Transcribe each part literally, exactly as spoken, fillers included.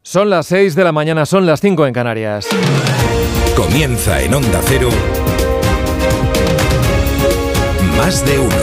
Son las seis de la mañana, son las cinco en Canarias. Comienza en Onda Cero Más de Uno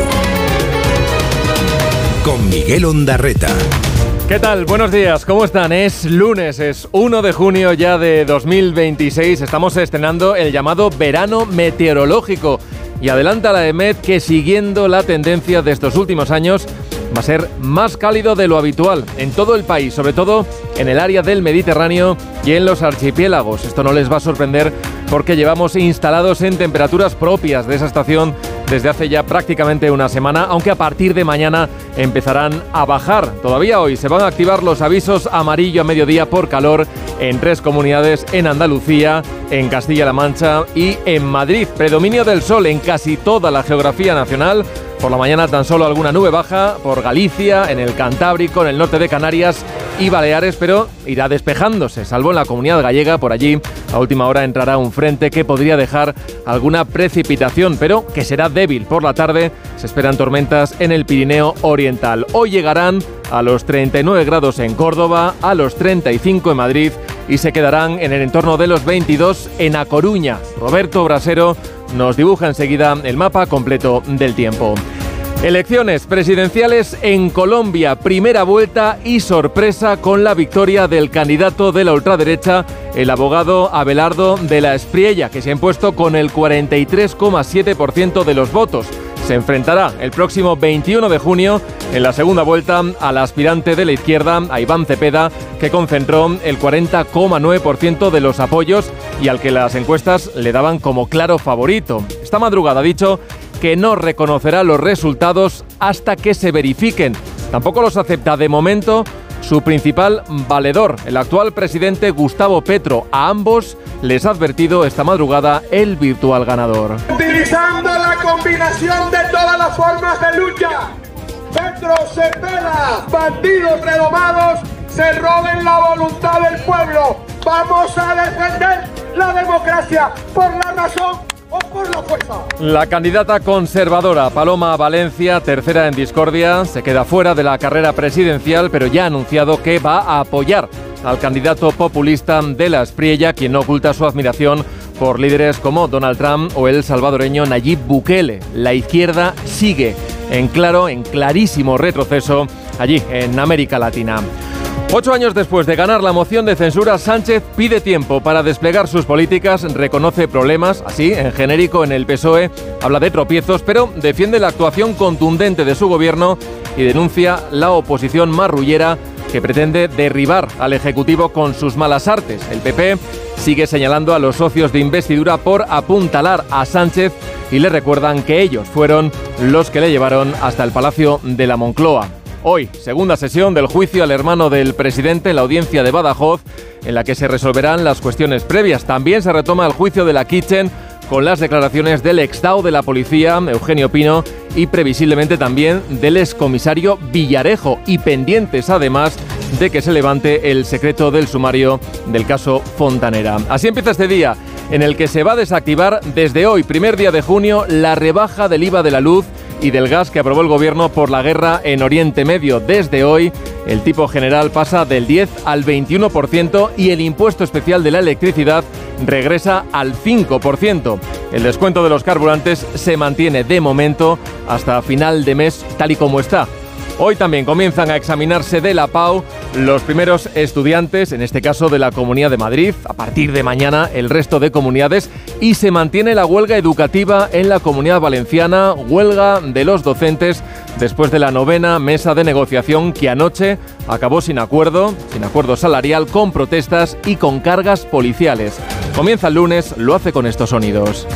con Miguel Ondarreta. ¿Qué tal? Buenos días, ¿cómo están? Es lunes, es uno de junio ya de dos mil veintiséis. Estamos estrenando el llamado verano meteorológico. Y adelanta la EMET que, siguiendo la tendencia de estos últimos años, va a ser más cálido de lo habitual en todo el país, sobre todo en el área del Mediterráneo y en los archipiélagos. Esto no les va a sorprender porque llevamos instalados en temperaturas propias de esa estación desde hace ya prácticamente una semana, aunque a partir de mañana empezarán a bajar. Todavía hoy se van a activar los avisos amarillo a mediodía por calor en tres comunidades: en Andalucía, en Castilla-La Mancha y en Madrid. Predominio del sol en casi toda la geografía nacional. Por la mañana tan solo alguna nube baja por Galicia, en el Cantábrico, en el norte de Canarias y Baleares, pero irá despejándose, salvo en la Comunidad Gallega. Por allí, a última hora entrará un frente que podría dejar alguna precipitación, pero que será débil. Por la tarde se esperan tormentas en el Pirineo Oriental. Hoy llegarán a los treinta y nueve grados en Córdoba, a los treinta y cinco en Madrid y se quedarán en el entorno de los veintidós en A Coruña. Roberto Brasero nos dibuja enseguida el mapa completo del tiempo. Elecciones presidenciales en Colombia, primera vuelta y sorpresa con la victoria del candidato de la ultraderecha, el abogado Abelardo de la Espriella, que se ha impuesto con el cuarenta y tres coma siete por ciento de los votos. Se enfrentará el próximo veintiuno de junio en la segunda vuelta al aspirante de la izquierda, a Iván Cepeda, que concentró el cuarenta coma nueve por ciento de los apoyos y al que las encuestas le daban como claro favorito. Esta madrugada ha dicho que no reconocerá los resultados hasta que se verifiquen. Tampoco los acepta de momento su principal valedor, el actual presidente Gustavo Petro. A ambos les ha advertido esta madrugada el virtual ganador. Utilizando la combinación de todas las formas de lucha, Petro, Cepeda, bandidos redomados, se roben la voluntad del pueblo. Vamos a defender la democracia por la razón o por la fuerza. La candidata conservadora Paloma Valencia, tercera en discordia, se queda fuera de la carrera presidencial, pero ya ha anunciado que va a apoyar al candidato populista de la Espriella, quien no oculta su admiración por líderes como Donald Trump o el salvadoreño Nayib Bukele. La izquierda sigue en claro, en clarísimo retroceso allí en América Latina. Ocho años después de ganar la moción de censura, Sánchez pide tiempo para desplegar sus políticas, reconoce problemas, así, en genérico en el P S O E, habla de tropiezos, pero defiende la actuación contundente de su gobierno y denuncia la oposición marrullera que pretende derribar al Ejecutivo con sus malas artes. El P P sigue señalando a los socios de investidura por apuntalar a Sánchez y le recuerdan que ellos fueron los que le llevaron hasta el Palacio de la Moncloa. Hoy, segunda sesión del juicio al hermano del presidente en la audiencia de Badajoz, en la que se resolverán las cuestiones previas. También se retoma el juicio de la Kitchen con las declaraciones del exdao de la policía, Eugenio Pino, y previsiblemente también del excomisario Villarejo, y pendientes además de que se levante el secreto del sumario del caso Fontanera. Así empieza este día, en el que se va a desactivar desde hoy, primer día de junio, la rebaja del I V A de la luz y del gas que aprobó el gobierno por la guerra en Oriente Medio. Desde hoy, el tipo general pasa del diez al veintiuno por ciento y el impuesto especial de la electricidad regresa al cinco por ciento. El descuento de los carburantes se mantiene de momento hasta final de mes, tal y como está. Hoy también comienzan a examinarse de la P A U los primeros estudiantes, en este caso de la Comunidad de Madrid. A partir de mañana el resto de comunidades, y se mantiene la huelga educativa en la Comunidad Valenciana, huelga de los docentes después de la novena mesa de negociación que anoche acabó sin acuerdo, sin acuerdo salarial, con protestas y con cargas policiales. Comienza el lunes, lo hace con estos sonidos.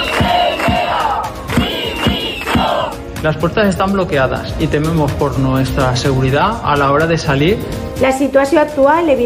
Las puertas están bloqueadas y tememos por nuestra seguridad a la hora de salir. La situació actual, evidentment,